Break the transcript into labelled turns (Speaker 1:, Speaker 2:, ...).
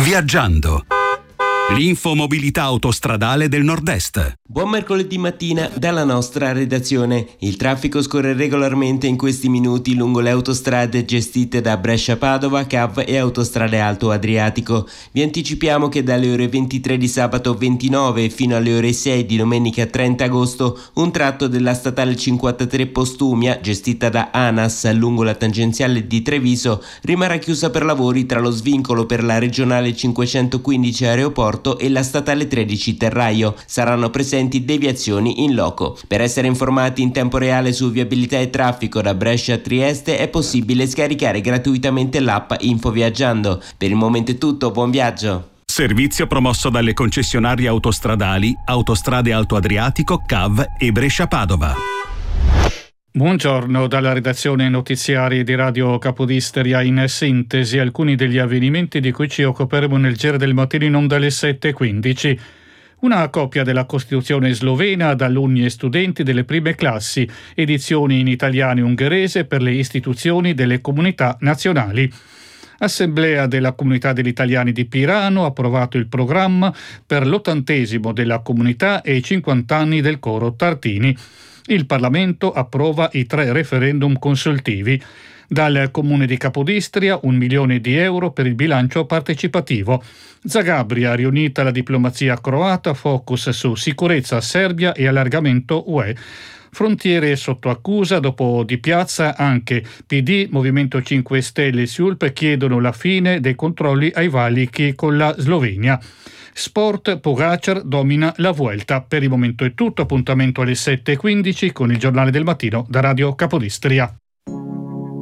Speaker 1: Viaggiando. L'infomobilità autostradale del Nord-Est.
Speaker 2: Buon mercoledì mattina dalla nostra redazione. Il traffico scorre regolarmente in questi minuti lungo le autostrade gestite da Brescia-Padova, CAV e Autostrade Alto Adriatico. Vi anticipiamo che dalle ore 23 di sabato 29 fino alle ore 6 di domenica 30 agosto un tratto della statale 53 Postumia, gestita da ANAS lungo la tangenziale di Treviso, rimarrà chiusa per lavori tra lo svincolo per la regionale 515 Aeroporto e la statale 13 Terraio. Saranno presenti deviazioni in loco. Per essere informati in tempo reale su viabilità e traffico da Brescia a Trieste è possibile scaricare gratuitamente l'app Info Viaggiando. Per il momento è tutto, buon viaggio!
Speaker 1: Servizio promosso dalle concessionarie autostradali Autostrade Alto Adriatico, CAV e Brescia-Padova.
Speaker 3: Buongiorno dalla redazione notiziarie di Radio Capodistria. In sintesi alcuni degli avvenimenti di cui ci occuperemo nel giro del mattino in onda alle 7:15. Una copia della Costituzione slovena ad alunni e studenti delle prime classi, edizioni in italiano e ungherese per le istituzioni delle comunità nazionali. Assemblea della Comunità degli Italiani di Pirano ha approvato il programma per l'80° della comunità e i 50 anni del coro Tartini. Il Parlamento approva i 3 referendum consultivi. Dal Comune di Capodistria 1 milione di euro per il bilancio partecipativo. Zagabria riunita la diplomazia croata, focus su sicurezza Serbia e allargamento UE. Frontiere sotto accusa, dopo Di Piazza anche PD, Movimento 5 Stelle e SIULP chiedono la fine dei controlli ai valichi con la Slovenia. Sport, Pogacar domina la Vuelta. Per il momento è tutto, appuntamento alle 7:15 con il giornale del mattino da Radio Capodistria.